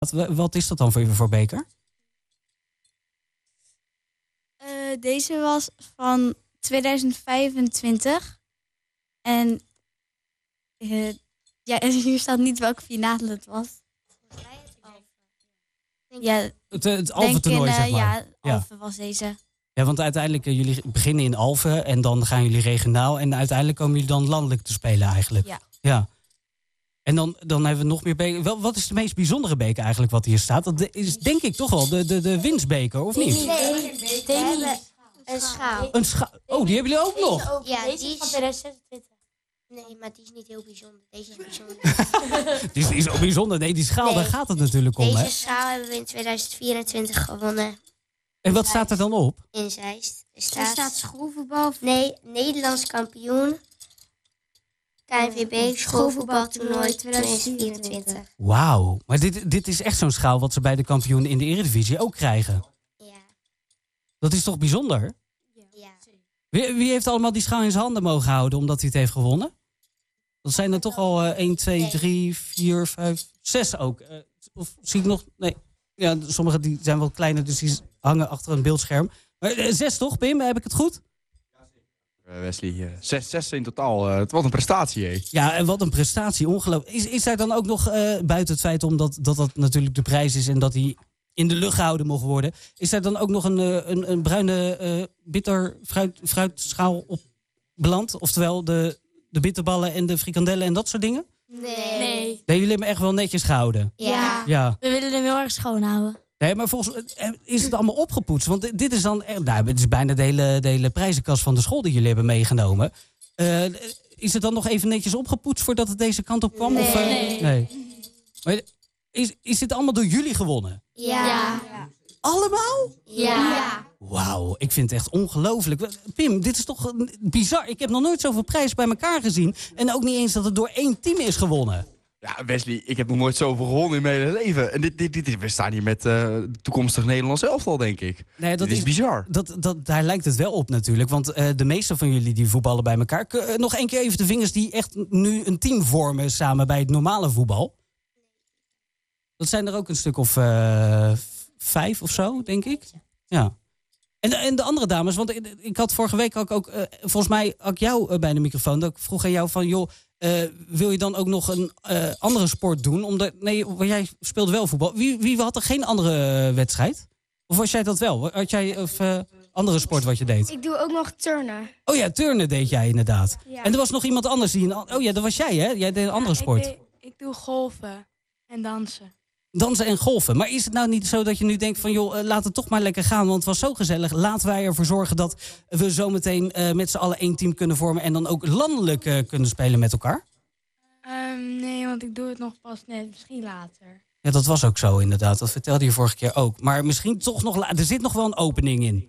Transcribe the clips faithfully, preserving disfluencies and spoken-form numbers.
Wat, wat is dat dan voor, voor beker? Uh, deze was van tweeduizend vijfentwintig. En uh, ja, hier staat niet welke finale het was. Ja, het het Alphen-toernooi, in, uh, zeg maar. Ja, Alphen ja. was deze. Ja, want uiteindelijk, uh, jullie beginnen in Alphen en dan gaan jullie regionaal. En uiteindelijk komen jullie dan landelijk te spelen eigenlijk. Ja. Ja. En dan, dan hebben we nog meer beker. Wel, wat is de meest bijzondere beker eigenlijk wat hier staat? Dat is denk ik toch wel de, de, de winstbeker, of niet? Nee, nee, nee. We hebben een schaal. Een schaal. Oh, die hebben jullie ook nog? Ja, die is van tweeduizend zesentwintig. Nee, maar die is niet heel bijzonder. Deze is bijzonder. die, is, die is ook bijzonder. Nee, die schaal, nee. Daar gaat het natuurlijk om. Deze hè? schaal hebben we in tweeduizend vierentwintig gewonnen. En wat staat er dan op? In Zeist. Er staat, er staat schoolvoetbal. Nee, Nederlands kampioen. K N V B schoolvoetbaltoernooi tweeduizend vierentwintig. Wauw, maar dit, dit is echt zo'n schaal wat ze bij de kampioen in de Eredivisie ook krijgen. Ja. Dat is toch bijzonder? Ja. Wie, wie heeft allemaal die schaal in zijn handen mogen houden omdat hij het heeft gewonnen? Dat zijn er toch al uh, één, twee, drie, vier, vijf, zes ook. Uh, of zie ik nog? Nee. Ja, sommige die zijn wel kleiner, dus die hangen achter een beeldscherm. Maar uh, zes toch, Pim? Heb ik het goed? Wesley, uh, zes, zes in totaal. Uh, het was een prestatie, hè? Ja, en wat een prestatie, ongelooflijk. Is, is daar dan ook nog, uh, buiten het feit omdat dat, dat natuurlijk de prijs is en dat hij in de lucht gehouden mocht worden, is daar dan ook nog een, een, een bruine uh, bitter fruit, fruitschaal op beland? Oftewel de, de bitterballen en de frikandellen en dat soort dingen? Nee. nee. Nee, jullie hebben echt wel netjes gehouden. Ja. ja. We willen hem heel erg schoon houden. Nee, maar volgens is het allemaal opgepoetst. Want dit is dan, nou, het is bijna de hele, de hele prijzenkast van de school die jullie hebben meegenomen. Uh, is het dan nog even netjes opgepoetst voordat het deze kant op kwam? Nee. Of, uh, nee. nee. Maar is, is dit allemaal door jullie gewonnen? Ja. ja. Allemaal? Ja. Wauw, ik vind het echt ongelooflijk. Pim, dit is toch bizar. Ik heb nog nooit zoveel prijzen bij elkaar gezien. En ook niet eens dat het door één team is gewonnen. Ja, Wesley, ik heb nog nooit zoveel gewonnen in mijn hele leven. En dit, dit, dit, we staan hier met uh, toekomstig Nederlands elftal, denk ik. Nee, dat dit is, is bizar. Dat, dat, daar lijkt het wel op natuurlijk. Want uh, de meeste van jullie die voetballen bij elkaar. Uh, nog één keer even de vingers die echt nu een team vormen samen bij het normale voetbal. Dat zijn er ook een stuk of uh, vijf of zo, denk ik. Ja. En, en de andere dames, want ik, ik had vorige week ook, ook uh, volgens mij had ik jou uh, bij de microfoon. Dat ik vroeg aan jou van, joh, uh, wil je dan ook nog een uh, andere sport doen? Omdat, nee, jij speelde wel voetbal. Wie, wie had er geen andere uh, wedstrijd? Of was jij dat wel? Had jij of uh, andere sport wat je deed? Ik doe ook nog turnen. Oh ja, turnen deed jij inderdaad. Ja. En er was nog iemand anders die een, oh ja, dat was jij, hè? Jij deed een andere ja, sport. Ik, deed, ik doe golfen en dansen. Dansen en golfen. Maar is het nou niet zo dat je nu denkt van, joh, uh, laat het toch maar lekker gaan, want het was zo gezellig. Laten wij ervoor zorgen dat we zometeen uh, met z'n allen één team kunnen vormen en dan ook landelijk uh, kunnen spelen met elkaar? Um, nee, want ik doe het nog pas net, misschien later. Ja, dat was ook zo inderdaad. Dat vertelde je vorige keer ook. Maar misschien toch nog, la- er zit nog wel een opening in.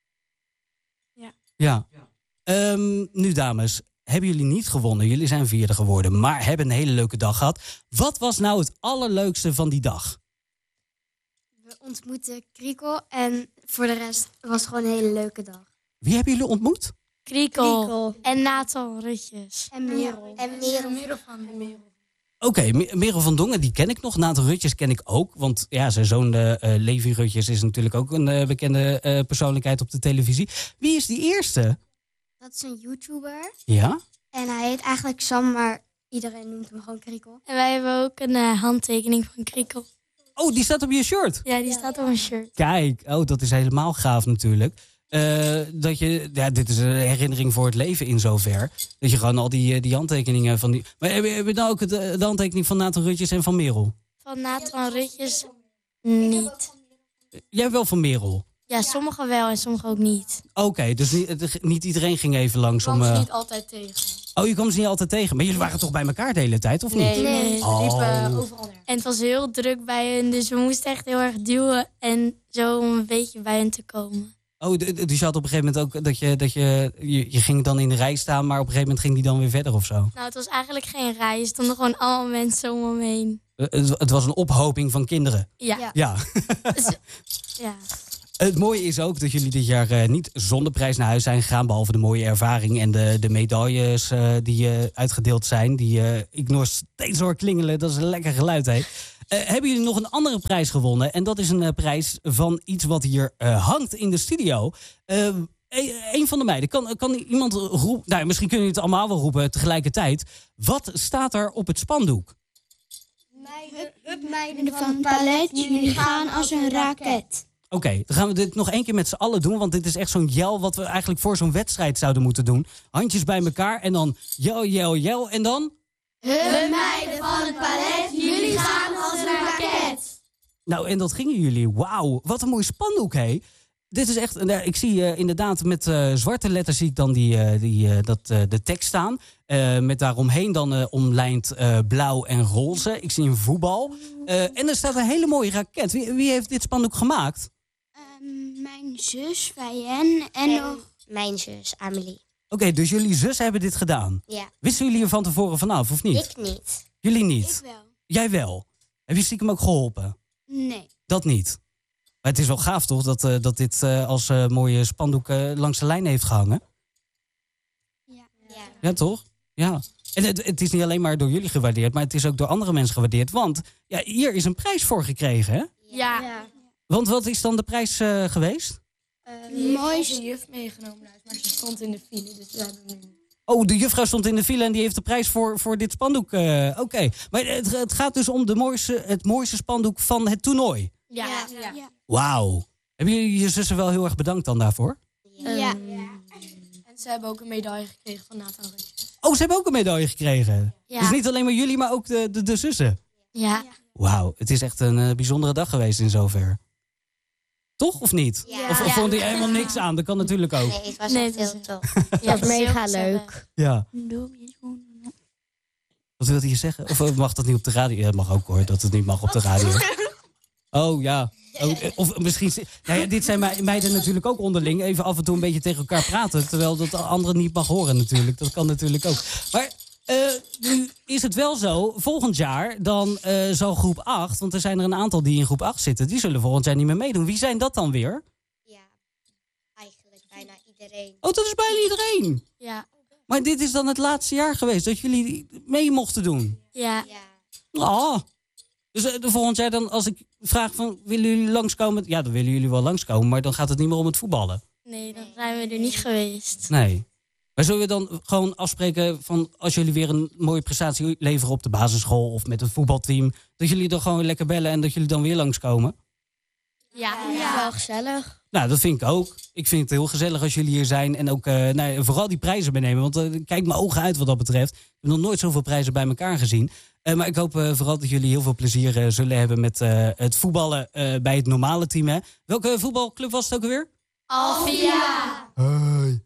Ja. Ja. Um, nu dames, hebben jullie niet gewonnen. Jullie zijn vierde geworden, maar hebben een hele leuke dag gehad. Wat was nou het allerleukste van die dag? We ontmoetten Krikel en voor de rest was het gewoon een hele leuke dag. Wie hebben jullie ontmoet? Krikel. Krikel. En Nathan Rutjes. En Merel. En Merel. Merel van de Merel. Oké, okay, Merel van Dongen, die ken ik nog. Nathan Rutjes ken ik ook. Want ja, zijn zoon uh, Levi Rutjes is natuurlijk ook een uh, bekende uh, persoonlijkheid op de televisie. Wie is die eerste? Dat is een YouTuber. Ja? En hij heet eigenlijk Sam, maar iedereen noemt hem gewoon Krikel. En wij hebben ook een uh, handtekening van Krikel. Oh, die staat op je shirt? Ja, die staat op mijn shirt. Kijk, oh, dat is helemaal gaaf natuurlijk. Uh, dat je, ja, dit is een herinnering voor het leven in zover. Dat je gewoon al die, die handtekeningen van die... Maar heb je, heb je nou ook het, de handtekening van Nathan Rutjes en van Merel? Van Nathan Rutjes niet. Jij hebt wel van Merel? Ja, sommigen wel en sommigen ook niet. Oké, okay, dus niet, niet iedereen ging even langs om... Ik kwam uh... ze niet altijd tegen. Oh, je kwam ze niet altijd tegen. Maar jullie waren toch bij elkaar de hele tijd, of niet? Nee, nee. Oh. Liepen overal neer. En het was heel druk bij hen, dus we moesten echt heel erg duwen en zo om een beetje bij hen te komen. Oh, dus je had op een gegeven moment ook dat je, dat je, je, je ging dan in de rij staan, maar op een gegeven moment ging die dan weer verder of zo? Nou, het was eigenlijk geen rij. Er stonden gewoon allemaal mensen om me heen. Uh, het, het was een ophoping van kinderen? Ja. Ja. Ja. ja. Het mooie is ook dat jullie dit jaar uh, niet zonder prijs naar huis zijn gegaan, behalve de mooie ervaring en de, de medailles uh, die uh, uitgedeeld zijn. Die uh, ik nog steeds hoor klingelen, dat is een lekker geluid, hè. Uh, hebben jullie nog een andere prijs gewonnen? En dat is een uh, prijs van iets wat hier uh, hangt in de studio. Uh, een, een van de meiden. Kan, kan iemand roepen? Nou, misschien kunnen jullie het allemaal wel roepen tegelijkertijd. Wat staat er op het spandoek? Meiden, hup, meiden van het palet, jullie gaan als een raket. Oké, okay, dan gaan we dit nog één keer met z'n allen doen. Want dit is echt zo'n yell wat we eigenlijk voor zo'n wedstrijd zouden moeten doen. Handjes bij elkaar en dan yell, yell, yell. En dan? Hup, meiden van het palet, jullie gaan als een raket. Nou, en dat gingen jullie. Wauw, wat een mooi spandoek, hé. Dit is echt, uh, ik zie uh, inderdaad met uh, zwarte letters zie ik dan die, uh, die, uh, dat, uh, de tekst staan. Uh, met daaromheen dan uh, omlijnd uh, blauw en roze. Ik zie een voetbal. Uh, en er staat een hele mooie raket. Wie, wie heeft dit spandoek gemaakt? Um, mijn zus, Vijen en, en nog... Mijn zus, Amelie. Oké, okay, dus jullie zus hebben dit gedaan? Ja. Wisten jullie er van tevoren vanaf, of niet? Ik niet. Jullie niet? Ik wel. Jij wel? Heb je stiekem ook geholpen? Nee. Dat niet? Maar het is wel gaaf toch, dat, uh, dat dit uh, als uh, mooie spandoek uh, langs de lijn heeft gehangen? Ja. Ja, ja toch? Ja. En het, het is niet alleen maar door jullie gewaardeerd, maar het is ook door andere mensen gewaardeerd. Want ja, hier is een prijs voor gekregen, hè? Ja. ja. Want wat is dan de prijs uh, geweest? Uh, mooiste juf meegenomen naar huis, maar ze stond in de file, dus we hebben hem nu. Oh, de juffrouw stond in de file en die heeft de prijs voor, voor dit spandoek. Uh, Oké, okay. Maar het, het gaat dus om de mooiste, het mooiste spandoek van het toernooi. Ja. ja. ja. Wauw. Hebben jullie je zussen wel heel erg bedankt dan daarvoor? Ja. ja. En ze hebben ook een medaille gekregen van Nathan Rutjes. Oh, ze hebben ook een medaille gekregen? Ja. Dus niet alleen maar jullie, maar ook de, de, de zussen? Ja. Wauw, het is echt een uh, bijzondere dag geweest in zover. Toch, of niet? Ja. Of, of ja. vond je helemaal niks aan? Dat kan natuurlijk ook. Nee, het was Nee, echt het heel is- tof. Ja, Dat is mega leuk. Ja. Wat wilde je zeggen? Of uh, mag dat niet op de radio? Ja, dat mag ook hoor, dat het niet mag op de radio. Oh ja. Oh, of misschien... Nou ja, dit zijn me- meiden natuurlijk ook onderling. Even af en toe een beetje tegen elkaar praten. Terwijl dat de anderen niet mag horen natuurlijk. Dat kan natuurlijk ook. Maar uh, nu is het wel zo. Volgend jaar dan uh, zal groep acht... Want er zijn er een aantal die in groep acht zitten. Die zullen volgend jaar niet meer meedoen. Wie zijn dat dan weer? Ja, eigenlijk bijna iedereen. Oh, dat is bijna iedereen. Ja. Maar dit is dan het laatste jaar geweest dat jullie mee mochten doen. Ja. Ja. Ah. Dus uh, de volgend jaar dan, als ik vraag van, willen jullie langskomen? Ja, dan willen jullie wel langskomen, maar dan gaat het niet meer om het voetballen. Nee, dan zijn we er niet geweest. Nee. Maar zullen we dan gewoon afspreken van, als jullie weer een mooie prestatie leveren op de basisschool of met het voetbalteam, dat jullie dan gewoon weer lekker bellen en dat jullie dan weer langskomen? Ja. Ja. Wel gezellig. Nou, dat vind ik ook. Ik vind het heel gezellig als jullie hier zijn. En ook uh, nou, vooral die prijzen meenemen. Want uh, kijk mijn ogen uit wat dat betreft. Ik heb nog nooit zoveel prijzen bij elkaar gezien. Uh, maar ik hoop uh, vooral dat jullie heel veel plezier uh, zullen hebben met uh, het voetballen uh, bij het normale team. Hè? Welke voetbalclub was het ook alweer? Alvia. Hoi.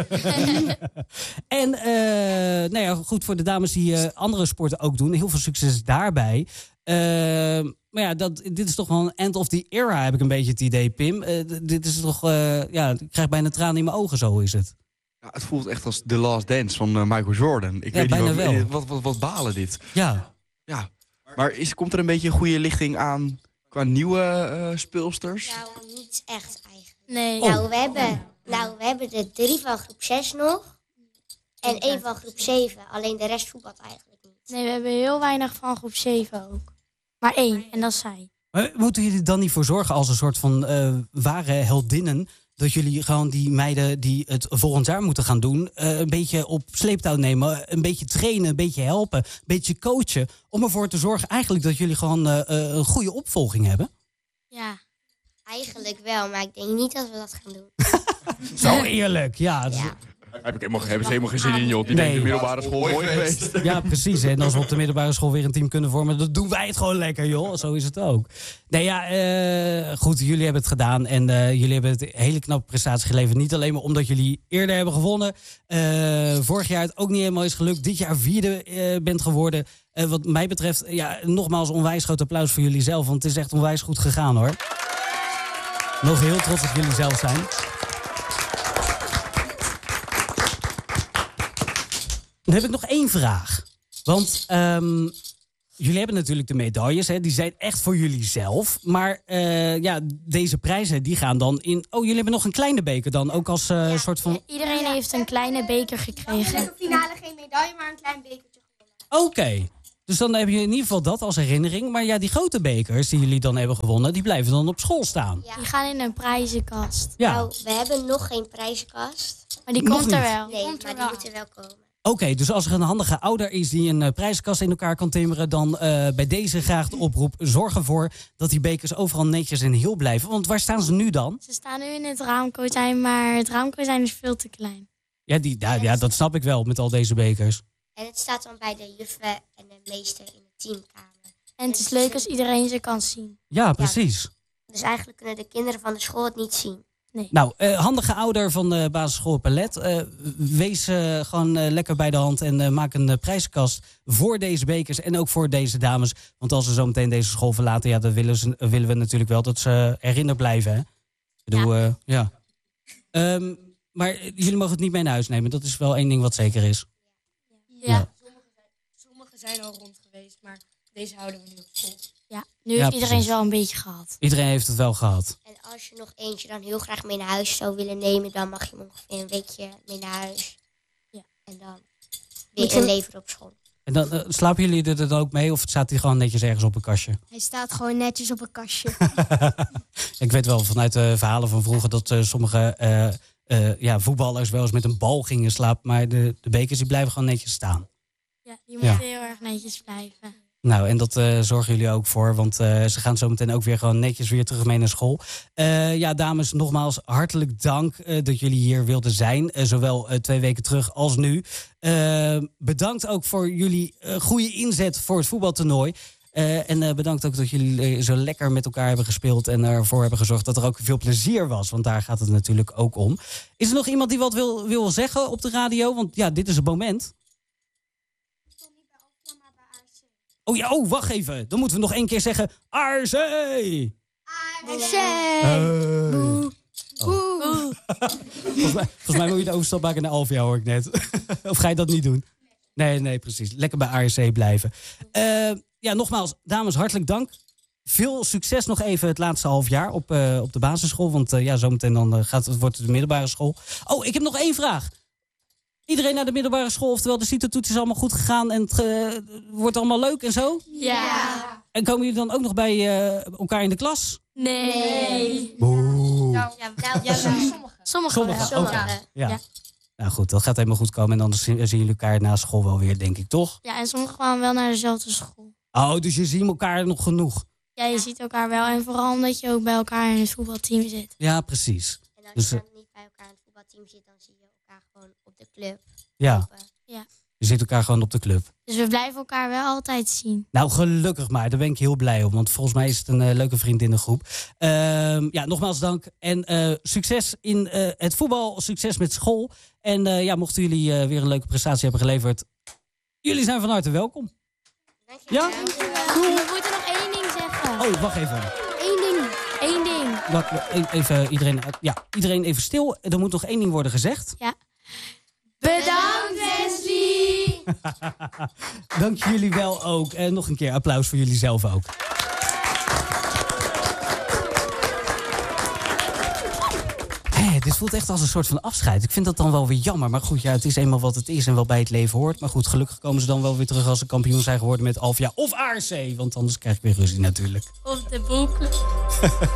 En uh, nou ja, goed voor de dames die uh, andere sporten ook doen. Heel veel succes daarbij. Uh, maar ja, dat, dit is toch wel een end of the era, heb ik een beetje het idee, Pim. Uh, d- dit is toch, uh, ja, ik krijg bijna tranen in mijn ogen, zo is het. Ja, het voelt echt als The Last Dance van uh, Michael Jordan. Ik Ja, weet bijna niet wat, wel. Wat, wat, wat balen dit. Ja. Ja. Maar is, komt er een beetje een goede lichting aan qua nieuwe uh, speelsters? Nou, niet echt eigenlijk. Nee. Oh. Nou, we hebben, nou, we hebben er drie van groep zes nog. En één van groep zeven. Alleen de rest voetbalt eigenlijk niet. Nee, we hebben heel weinig van groep zeven ook. Maar één, en dat is zij. Maar moeten jullie er dan niet voor zorgen als een soort van uh, ware heldinnen, dat jullie gewoon die meiden die het volgend jaar moeten gaan doen, uh, een beetje op sleeptouw nemen, een beetje trainen, een beetje helpen, een beetje coachen, om ervoor te zorgen eigenlijk dat jullie gewoon uh, uh, een goede opvolging hebben? Ja. Eigenlijk wel, maar ik denk niet dat we dat gaan doen. Zo eerlijk, ja. dat is- Ja. Heb ik helemaal, hebben ze helemaal geen zin in, joh. Die Nee. denkt de middelbare school mooi geweest. Ja, precies. En als we op de middelbare school weer een team kunnen vormen, dan doen wij het gewoon lekker, joh. Zo is het ook. Nee, ja, uh, goed, jullie hebben het gedaan. En uh, jullie hebben het hele knappe prestatie geleverd. Niet alleen maar omdat jullie eerder hebben gewonnen. Uh, vorig jaar het ook niet helemaal is gelukt. Dit jaar vierde uh, bent geworden. Uh, wat mij betreft, ja, nogmaals onwijs groot applaus voor jullie zelf. Want het is echt onwijs goed gegaan, hoor. Nog heel trots op jullie zelf zijn. Dan heb ik nog één vraag. Want um, jullie hebben natuurlijk de medailles. Hè, die zijn echt voor jullie zelf. Maar uh, ja, deze prijzen die gaan dan in... Oh, jullie hebben nog een kleine beker dan. Ook als uh, Ja. soort van... Iedereen heeft een kleine beker We hebben gekregen. in de finale geen medaille, maar een klein bekertje gewonnen. Oké. Okay. Dus dan hebben jullie in ieder geval dat als herinnering. Maar ja, die grote bekers die jullie dan hebben gewonnen, die blijven dan op school staan. Ja. Die gaan in een prijzenkast. Ja, Nou, we hebben nog geen prijzenkast. Maar die Nog komt er niet. wel. Nee, komt maar er die wel. moeten wel komen. oké. Dus als er een handige ouder is die een uh, prijzenkast in elkaar kan timmeren, dan uh, bij deze graag de oproep. Zorg ervoor dat die bekers overal netjes en heel blijven. Want waar staan ze nu dan? Ze staan nu in het raamkozijn, maar het raamkozijn is veel te klein. Ja, die, ja, ja, dat snap ik wel met al deze bekers. En het staat dan bij de juffen en de meester in de teamkamer. En het is leuk als iedereen ze kan zien. Ja, precies. Dus eigenlijk kunnen de kinderen van de school het niet zien. Nou, uh, handige ouder van de basisschool Palet. Uh, wees uh, gewoon uh, lekker bij de hand en uh, maak een uh, prijzenkast voor deze bekers en ook voor deze dames. Want als ze zo meteen deze school verlaten, ja, dan willen, ze, uh, willen we natuurlijk wel dat ze herinnerd blijven. Hè? Ik bedoel, ja. Uh, ja. Um, maar uh, jullie mogen het niet mee naar huis nemen. Dat is wel één ding wat zeker is. Ja, Ja. ja. Sommige zijn al rond geweest, maar deze houden we nu op school. Nu Ja, heeft iedereen precies. ze wel een beetje gehad. Iedereen heeft het wel gehad. En als je nog eentje dan heel graag mee naar huis zou willen nemen, dan mag je hem ongeveer een weekje mee naar huis. Ja. En dan Moet je- weer inleveren op school. En dan uh, slapen jullie er dan ook mee of staat hij gewoon netjes ergens op een kastje? Hij staat gewoon netjes op een kastje. Ik weet wel vanuit de verhalen van vroeger dat uh, sommige uh, uh, ja, voetballers wel eens met een bal gingen slapen. Maar de, de bekers die blijven gewoon netjes staan. Ja, die moeten Ja. heel erg netjes blijven. Nou, en dat uh, zorgen jullie ook voor. Want uh, ze gaan zo meteen ook weer gewoon netjes weer terug mee naar school. Uh, ja, dames, nogmaals hartelijk dank uh, dat jullie hier wilden zijn. Uh, zowel uh, twee weken terug als nu. Uh, bedankt ook voor jullie uh, goede inzet voor het voetbaltoernooi. Uh, en uh, bedankt ook dat jullie uh, zo lekker met elkaar hebben gespeeld. En ervoor hebben gezorgd dat er ook veel plezier was. Want daar gaat het natuurlijk ook om. Is er nog iemand die wat wil, wil zeggen op de radio? Want ja, dit is het moment. Oh ja, oh, wacht even. Dan moeten we nog één keer zeggen. R C! Hey. Oh. volgens, mij, volgens mij moet je de overstap maken naar Alvia, hoor ik net. Of ga je dat niet doen? Nee, nee, precies. Lekker bij R C blijven. Uh, ja, nogmaals, dames, hartelijk dank. Veel succes nog even het laatste half jaar op, uh, op de basisschool. Want uh, ja, zometeen dan uh, gaat, wordt het de middelbare school. Oh, ik heb nog één vraag. Iedereen naar de middelbare school, oftewel de CITO-toets is allemaal goed gegaan en het uh, wordt allemaal leuk en zo? Ja. En komen jullie dan ook nog bij uh, elkaar in de klas? Nee. Oeh. Ja, nou, ja, Sommige. Sommige. wel. sommige. Ja. Ja. Nou goed, dat gaat helemaal goed komen. En dan zien zien jullie elkaar na school wel weer, denk ik, toch? Ja, en sommigen gaan wel naar dezelfde school. Oh, dus je ziet elkaar nog genoeg. Ja, je ziet elkaar wel. En vooral omdat je ook bij elkaar in het voetbalteam zit. Ja, precies. En als Dus, je uh, dan niet bij elkaar in het voetbalteam zit, dan zie je elkaar gewoon op de club. Ja, lopen. je zit elkaar gewoon op de club. Dus we blijven elkaar wel altijd zien. Nou, gelukkig maar. Daar ben ik heel blij om. Want volgens mij is het een uh, leuke vriendinnengroep. Uh, ja, nogmaals dank. En uh, succes in uh, het voetbal. Succes met school. En uh, ja, mochten jullie uh, weer een leuke prestatie hebben geleverd. Jullie zijn van harte welkom. Dankjewel. Ja? We moeten nog één ding zeggen. Oh, wacht even. Eén ding. Eén ding. Wacht, wacht, even iedereen, ja, iedereen even stil. Er moet nog één ding worden gezegd. Ja. Bedankt, Wesley! Dank jullie wel ook. En nog een keer applaus voor jullie zelf ook. Hé, dit voelt echt als een soort van afscheid. Ik vind dat dan wel weer jammer. Maar goed, ja, het is eenmaal wat het is en wel bij het leven hoort. Maar goed, gelukkig komen ze dan wel weer terug als ze kampioen zijn geworden met Alvia of A R C. Want anders krijg ik weer ruzie natuurlijk. Of de boek.